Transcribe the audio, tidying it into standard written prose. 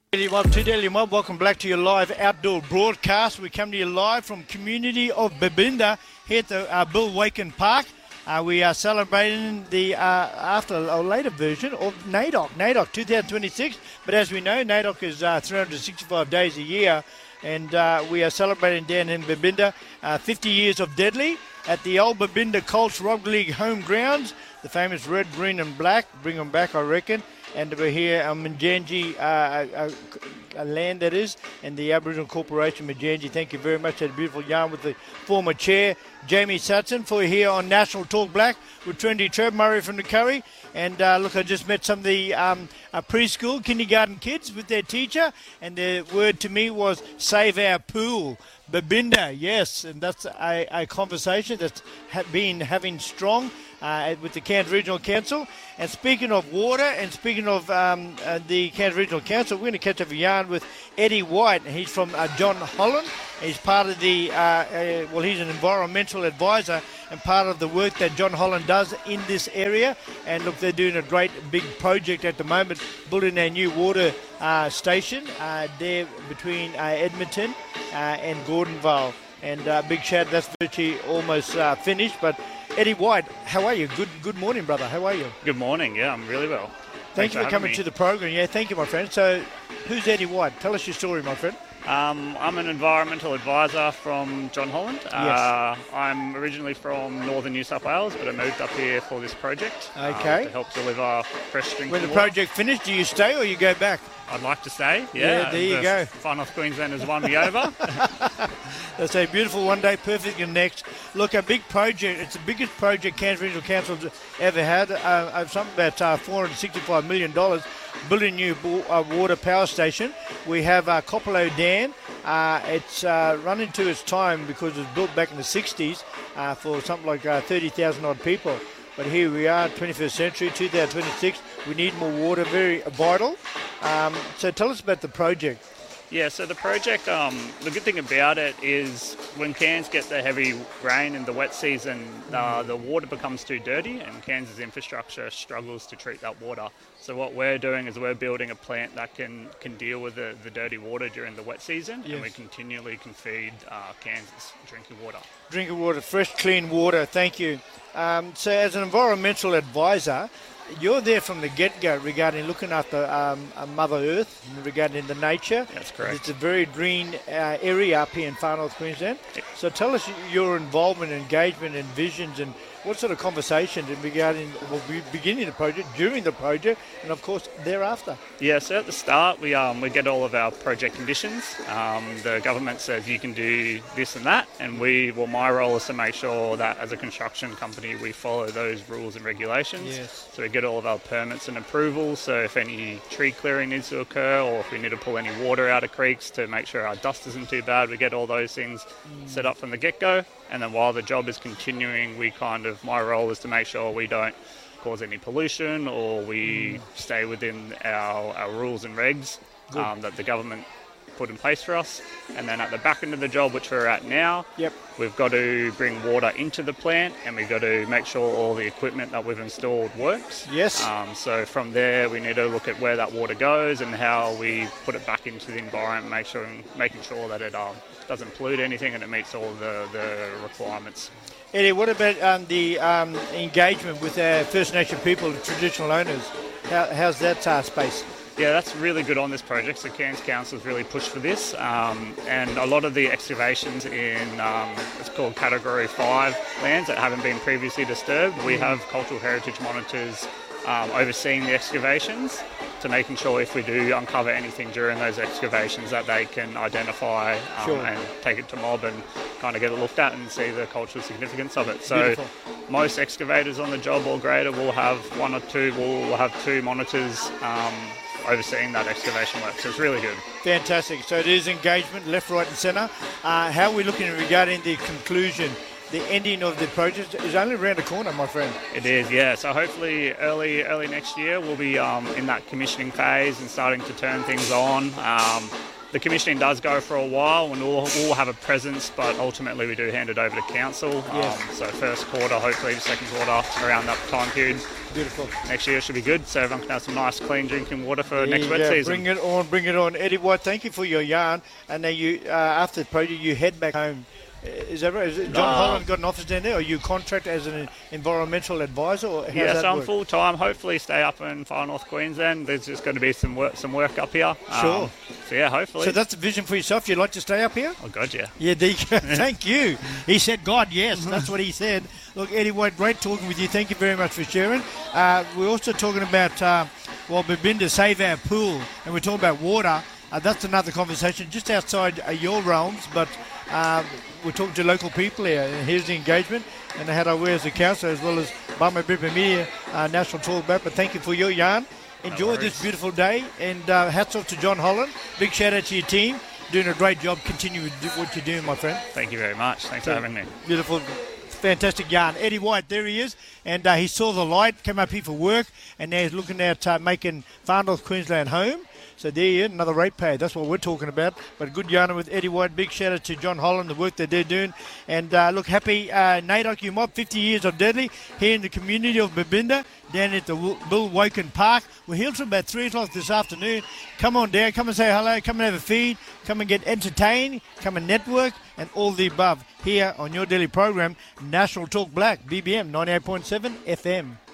Tudeli Mob, welcome back to your live outdoor broadcast. We come to you live from community of Babinda here at the Bill Waken Park. We are celebrating the after or later version of NAIDOC 2026. But as we know, NAIDOC is 365 days a year, and we are celebrating down in Babinda 50 years of Deadly at the old Babinda Colts Rugby League home grounds. The famous red, green and black. Bring them back, I reckon. And we're here on Manjanji, a land that is, and the Aboriginal Corporation Manjanji. Thank you very much. Had a beautiful yarn with the former chair, Jamie Sutton, for here on National Talk Black with Trendy Treb Murray from the Curry. And look, I just met some of the preschool, kindergarten kids with their teacher, and their word to me was, save our pool. Babinda, yes, and that's a conversation that's been having strong with the Cairns Regional Council. And speaking of water and speaking of the Cairns Regional Council, we're going to catch up a yarn with Eddie White. He's from John Holland. He's part of the, he's an environmental advisor and part of the work that John Holland does in this area. And look, they're doing a great big project at the moment, building a new water station there between Edmonton and Gordonvale. And big shout, that's virtually almost finished. But Eddie White, how are you? Good morning, brother. How are you? Good morning. Yeah, I'm really well. Thank you for coming to the program. Yeah, thank you, my friend. So, who's Eddie White? Tell us your story, my friend. I'm an environmental advisor from John Holland. Yes. I'm originally from northern New South Wales, but I moved up here for this project to help deliver fresh drinking water. When the project finished, do you stay or you go back? I'd like to stay. Yeah, there you go. Far North Queensland has won me over. That's a beautiful one day, perfect in next. Look, a big project. It's the biggest project Cairns Regional Council's ever had. Something about $465 million. Building a new water power station. We have Coppolo Dam. It's running to its time because it was built back in the 60s for something like 30,000 odd people. But here we are, 21st century, 2026. We need more water, very vital. So tell us about the project. Yeah, so the project, the good thing about it is when Cairns get the heavy rain in the wet season, the water becomes too dirty and Cairns' infrastructure struggles to treat that water. So what we're doing is we're building a plant that can deal with the dirty water during the wet season, yes. And we continually can feed Cairns drinking water. Drinking water, fresh, clean water, thank you. So as an environmental advisor, you're there from the get-go regarding looking after Mother Earth, regarding the nature. That's correct. It's a very green area up here in Far North Queensland. Yeah. So tell us your involvement, engagement and visions and what sort of conversations regarding beginning the project, during the project, and of course thereafter. Yeah, so at the start we get all of our project conditions. The government says you can do this and that, and my role is to make sure that as a construction company we follow those rules and regulations. Yes. So we get all of our permits and approvals. So if any tree clearing needs to occur, or if we need to pull any water out of creeks to make sure our dust isn't too bad, we get all those things set up from the get-go. And then while the job is continuing, my role is to make sure we don't cause any pollution or we stay within our rules and regs that the government put in place for us. And then at the back end of the job, which we're at now, we've got to bring water into the plant and we've got to make sure all the equipment that we've installed works. Yes. So from there, we need to look at where that water goes and how we put it back into the environment, making sure that it doesn't pollute anything and it meets all the requirements. Eddie, what about the engagement with our First Nation people, the traditional owners? How's that space? Yeah, that's really good on this project. So Cairns Council's really pushed for this, and a lot of the excavations in it's called Category 5 lands that haven't been previously disturbed. We have cultural heritage monitors overseeing the excavations to making sure if we do uncover anything during those excavations that they can identify and take it to mob and kind of get it looked at and see the cultural significance of it. So most excavators on the job or grader will have we'll have two monitors overseeing that excavation work. So it's really good. Fantastic. So it is engagement, left, right and centre. How are we looking regarding the conclusion? The ending of the project is only around the corner, my friend. It is, yeah. So hopefully early next year we'll be in that commissioning phase and starting to turn things on. The commissioning does go for a while and we'll have a presence, but ultimately we do hand it over to council. Yes. So first quarter, hopefully second quarter, around that time period. Beautiful. next year should be good, so everyone can have some nice, clean drinking water for next wet Yeah, season. bring it on. Eddie White, thank you for your yarn. And then you, after the project, you head back home. Is that right? Is it John Holland got an office down there, or you contract as an environmental advisor? Or how does Yeah, that so I'm work? full time. Hopefully, stay up in far north Queensland. There's just going to be some work up here. Sure. So yeah, hopefully. So that's the vision for yourself. You'd like to stay up here? Oh God, yeah. Yeah, thank you. He said, God, yes. That's what he said. Look, Eddie White, great talking with you. Thank you very much for sharing. We're also talking about, we've been to Save Our Pool, and we're talking about water. That's another conversation just outside your realms, but we're talking to local people here, and here's the engagement, and I had our way as a councillor as well as Bama Brisbane Media National Talk Back. But thank you for your yarn. Enjoy this beautiful day, and hats off to John Holland. Big shout out to your team. Doing a great job. Continue with what you're doing, my friend. Thank you very much. Thanks for having me. Beautiful, fantastic yarn. Eddie White, there he is. And he saw the light, came up here for work, and now he's looking at making Far North Queensland home. So there you go, another ratepayer. That's what we're talking about. But a good yarn with Eddie White. Big shout out to John Holland, the work that they're doing. And look, happy NAIDOC You Mob, 50 years of Deadly, here in the community of Babinda, down at the Bill Woken Park. We're here till about 3 o'clock this afternoon. Come on down, come and say hello, come and have a feed, come and get entertained, come and network, and all the above here on your daily program, National Talk Black, BBM 98.7 FM.